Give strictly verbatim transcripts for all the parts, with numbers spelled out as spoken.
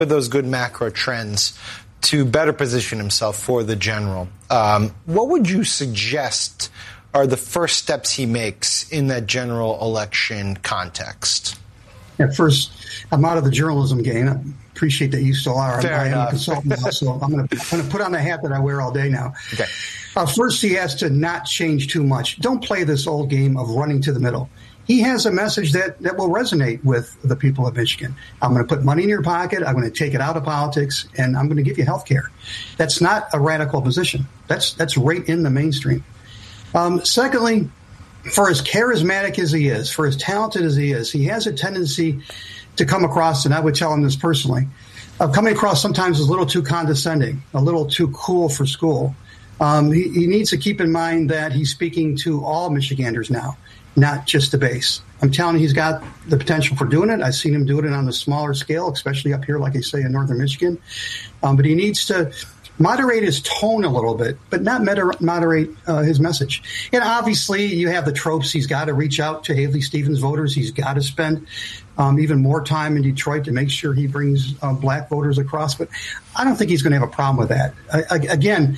with those good macro trends to better position himself for the general. Um, what would you suggest are the first steps he makes in that general election context? At first, I'm out of the journalism game. I appreciate that you still are. Fair I am enough. a consultant now, so I'm going to put on the hat that I wear all day now. Okay. Uh, first, he has to not change too much. Don't play this old game of running to the middle. He has a message that, that will resonate with the people of Michigan. I'm going to put money in your pocket. I'm going to take it out of politics, and I'm going to give you health care. That's not a radical position. That's that's right in the mainstream. Um, secondly, for as charismatic as he is, for as talented as he is, he has a tendency to come across, and I would tell him this personally, of coming across sometimes as a little too condescending, a little too cool for school. Um, he, he needs to keep in mind that he's speaking to all Michiganders now, not just the base. I'm telling you, he's got the potential for doing it. I've seen him do it on a smaller scale, especially up here, like I say, in northern Michigan. Um, but he needs to moderate his tone a little bit, but not moder- moderate uh, his message. And obviously, you have the tropes. He's got to reach out to Haley Stevens voters. He's got to spend um, even more time in Detroit to make sure he brings uh, black voters across. But I don't think he's going to have a problem with that. I, I, again,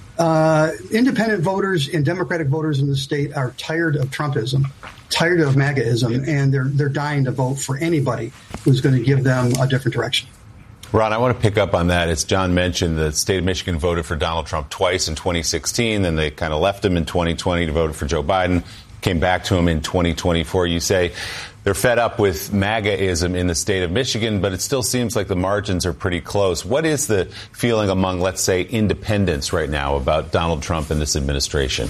Uh, independent voters and Democratic voters in the state are tired of Trumpism, tired of MAGAism, and they're they're dying to vote for anybody who's going to give them a different direction. Ron, I want to pick up on that. As John mentioned, the state of Michigan voted for Donald Trump twice in twenty sixteen, then they kind of left him in twenty twenty to vote for Joe Biden, came back to him in twenty twenty-four. You say they're fed up with MAGAism in the state of Michigan, but it still seems like the margins are pretty close. What is the feeling among, let's say, independents right now about Donald Trump and this administration?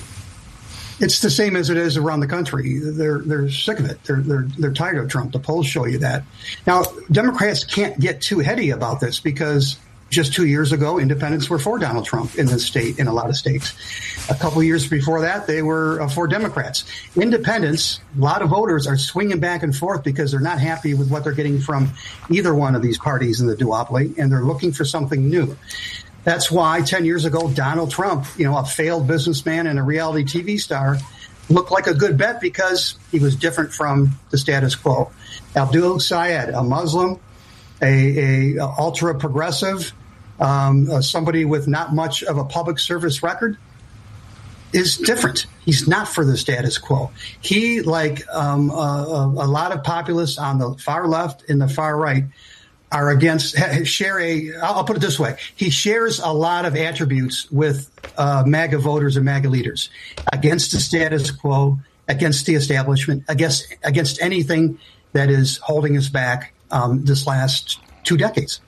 It's the same as it is around the country. They're they're sick of it. They're they're they're tired of Trump. The polls show you that. Now, Democrats can't get too heady about this because just two years ago, independents were for Donald Trump in the state, in a lot of states. A couple of years before that, they were uh, for Democrats. Independents, a lot of voters are swinging back and forth because they're not happy with what they're getting from either one of these parties in the duopoly, and they're looking for something new. That's why ten years ago, Donald Trump, you know, a failed businessman and a reality T V star, looked like a good bet because he was different from the status quo. Abdul Sayed, a Muslim, a, a, a ultra progressive, um, uh, somebody with not much of a public service record, is different. He's not for the status quo. He, like um, a, a lot of populists on the far left and the far right, are against, share a, I'll put it this way. He shares a lot of attributes with uh, MAGA voters and MAGA leaders, against the status quo, against the establishment, against, against anything that is holding us back um, this last two decades.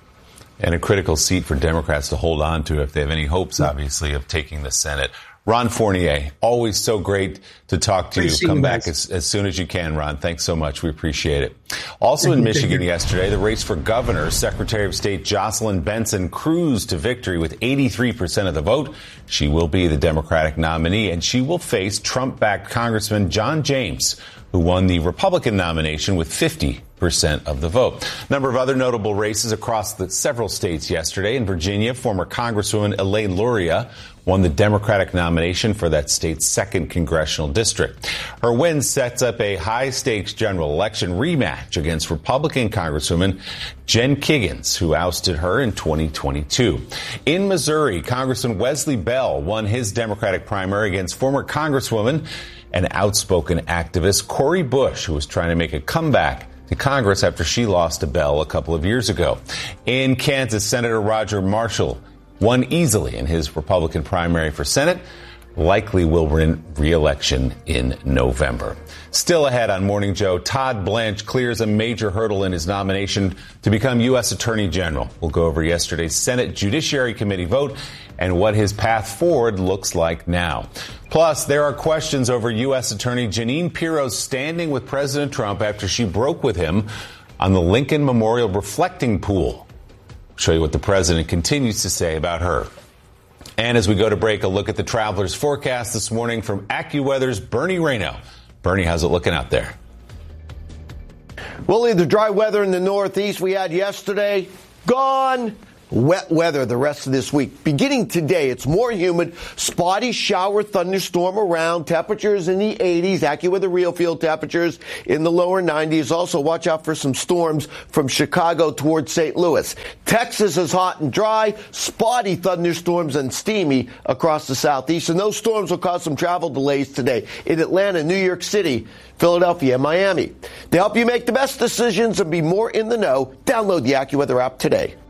And a critical seat for Democrats to hold on to if they have any hopes, obviously, of taking the Senate. Ron Fournier, always so great to talk to great you. Come you back as, as soon as you can, Ron. Thanks so much. We appreciate it. Also in Michigan yesterday, the race for governor, Secretary of State Jocelyn Benson cruised to victory with eighty-three percent of the vote. She will be the Democratic nominee, and she will face Trump-backed Congressman John James, who won the Republican nomination with fifty percent of the vote. A number of other notable races across the several states yesterday. In Virginia, former Congresswoman Elaine Luria won the Democratic nomination for that state's second congressional district. Her win sets up a high-stakes general election rematch against Republican Congresswoman Jen Kiggans, who ousted her in twenty twenty-two. In Missouri, Congressman Wesley Bell won his Democratic primary against former Congresswoman and outspoken activist Cori Bush, who was trying to make a comeback to Congress after she lost to Bell a couple of years ago. In Kansas, Senator Roger Marshall won easily in his Republican primary for Senate, likely will win re-election in November. Still ahead on Morning Joe, Todd Blanche clears a major hurdle in his nomination to become U S Attorney General. We'll go over yesterday's Senate Judiciary Committee vote and what his path forward looks like now. Plus, there are questions over U S Attorney Jeanine Pirro's standing with President Trump after she broke with him on the Lincoln Memorial reflecting pool. I'll show you what the president continues to say about her. And as we go to break, a look at the traveler's forecast this morning from AccuWeather's Bernie Rayno. Bernie, how's it looking out there? Well, the dry weather in the Northeast we had yesterday, gone. Wet weather the rest of this week. Beginning today, it's more humid, spotty shower thunderstorm around, temperatures in the eighties, AccuWeather real field temperatures in the lower nineties. Also, watch out for some storms from Chicago towards Saint Louis. Texas is hot and dry, spotty thunderstorms and steamy across the southeast, and those storms will cause some travel delays today in Atlanta, New York City, Philadelphia, and Miami. To help you make the best decisions and be more in the know, download the AccuWeather app today.